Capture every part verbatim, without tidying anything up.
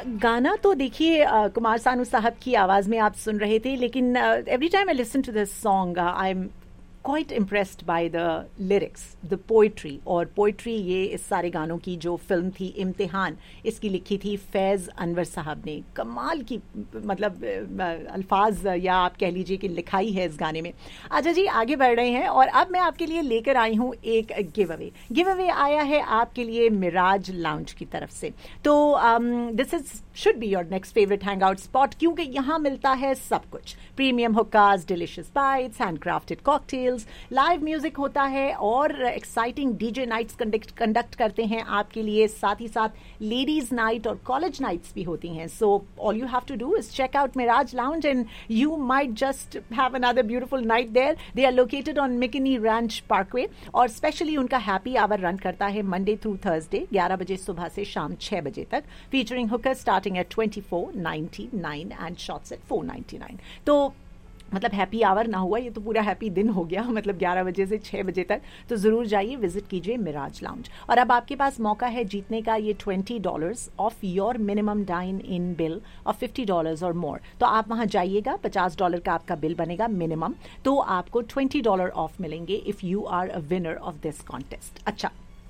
गाना तो देखिए अ, कुमार सानू साहब की आवाज़ में आप सुन रहे थे, लेकिन every time I listen to this song I am quite impressed by the lyrics, the poetry. और पोइट्री ये इस सारे गानों की जो फिल्म थी इम्तिहान, इसकी लिखी थी फैज़ अनवर साहब ने. कमाल की मतलब अल्फाज या आप कह लीजिए कि लिखाई है इस गाने में. अच्छा जी, आगे बढ़ रहे हैं और अब मैं आपके लिए लेकर आई हूँ एक गिव अवे. गिव अवे आया है आपके लिए मिराज लाउंज की तरफ से. तो this is should be your next favourite hang out spot, क्योंकि यहाँ मिलता है सब कुछ. Premium हुक्कास, delicious bytes, handcrafted cocktails, live music होता है और exciting DJ nights conduct conduct करते हैं आपके लिए. साथ ही साथ लेडीज नाइट और कॉलेज नाइट्स भी होती हैं. So all you have to do is check out Miraj lounge and you might just have another beautiful night there. They are located on मिकनी ranch Parkway और स्पेशली उनका हैप्पी आवर रन करता है Monday through Thursday ग्यारह बजे सुबह से शाम छह बजे तक, फीचरिंग हुक्का starting at twenty four ninety nine and shots eight four ninety nine. तो मतलब हैप्पी आवर ना हुआ, ये तो पूरा हैप्पी दिन हो गया. मतलब ग्यारह बजे से छह बजे तक. तो ज़रूर जाइए, विजिट कीजिए मिराज लाउंज. और अब आपके पास मौका है जीतने का ये twenty dollars of your minimum dine in bill of fifty dollars और मोर. तो आप वहाँ जाइएगा, पचास डॉलर का आपका बिल बनेगा मिनिमम, तो आपको ट्वेंटी डॉलर ऑफ मिलेंगे if you are a winner of this contest. अच्छा,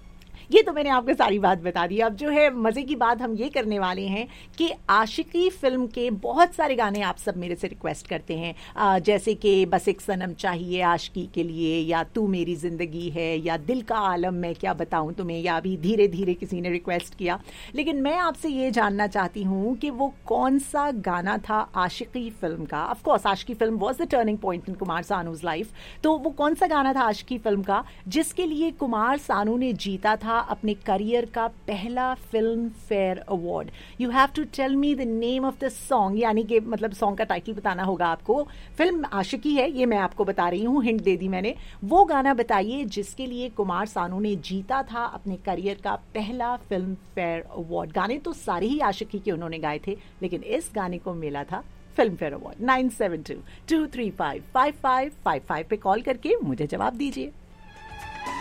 ये तो मैंने आपको सारी बात बता दी. अब जो है मज़े की बात हम ये करने वाले हैं कि आशिकी फिल्म के बहुत सारे गाने आप सब मेरे से रिक्वेस्ट करते हैं, आ, जैसे कि बस एक सनम चाहिए आशिकी के लिए, या तू मेरी ज़िंदगी है, या दिल का आलम मैं क्या बताऊं तुम्हें, या अभी धीरे धीरे किसी ने रिक्वेस्ट किया. लेकिन मैं आपसे ये जानना चाहती हूँ कि वो कौन सा गाना था आशिकी फिल्म का. Of course Aashiqui film was the turning point in Kumar सानूज life. तो वो कौन सा गाना था आशिकी फिल्म का जिसके लिए कुमार सानू ने जीता था अपने करियर का पहला film fair award. You have to tell me the name of the song, यानी कि मतलब सॉन्ग का टाइटल बताना होगा आपको. फिल्म आशिकी है, ये मैं आपको बता रही हूँ, हिंट दे दी मैंने. वो गाना बताइए जिसके लिए कुमार सानू ने जीता था अपने करियर का पहला फिल्म फेयर अवार्ड. गाने तो सारे ही आशिकी के उन्होंने गाए थे, लेकिन इस गाने को मिला था film fair award. Nine seven to to three five five five five five पे कॉल करके मुझे जवाब दीजिए.